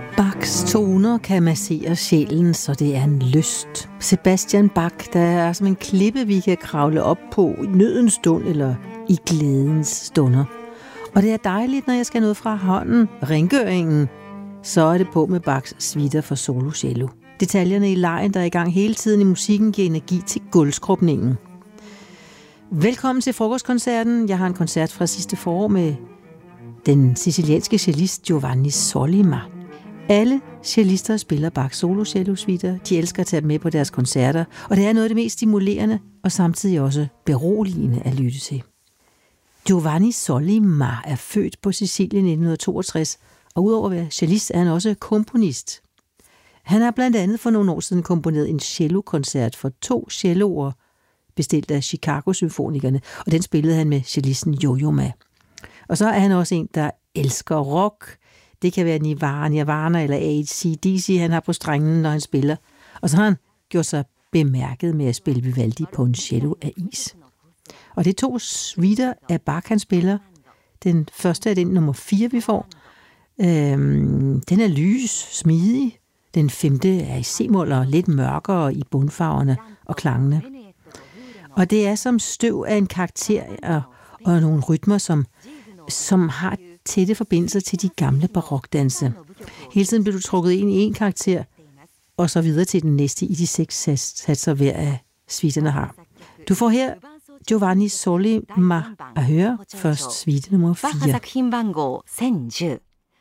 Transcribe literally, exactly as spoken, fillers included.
Bachs toner kan massere sjælen, så det er en lyst. Sebastian Bach, der er som en klippe, vi kan kravle op på i nødens stund eller i glædens stunder. Og det er dejligt, når jeg skal noget fra hånden, rengøringen, så er det på med Bachs suiter for solo cello. Detaljerne i lejen, der er i gang hele tiden i musikken, giver energi til gulvskrubningen. Velkommen til frokostkoncerten. Jeg har en koncert fra sidste forår med den sicilianske cellist Giovanni Sollima. Alle cellister spiller Bachs solo-cello-suiter. De elsker at tage dem med på deres koncerter, og det er noget af det mest stimulerende og samtidig også beroligende at lytte til. Giovanni Sollima er født på Sicilien i nitten toogtres, og udover at være cellist er han også komponist. Han har blandt andet for nogle år siden komponeret en cello-koncert for to celloer, bestilt af Chicago-symfonikerne, og den spillede han med cellisten Yo-Yo Ma. Og så er han også en, der elsker rock. Det kan være Nirvana, Nirvana eller A C D C, han har på strengen, når han spiller. Og så har han gjort sig bemærket med at spille Vivaldi på en cello af is. Og det er to suiter af Bach, han spiller. Den første er den nummer fire, vi får. Øhm, den er lys, smidig. Den femte er i c-mol og lidt mørkere i bundfarverne og klangene. Og det er som støv af en karakter og, og nogle rytmer, som, som har tætte forbindelser til de gamle barokdanse. Hele tiden bliver du trukket ind i en karakter, og så videre til den næste i de seks satser hver af suiterne har. Du får her Giovanni Sollima at høre først suite nummer fire.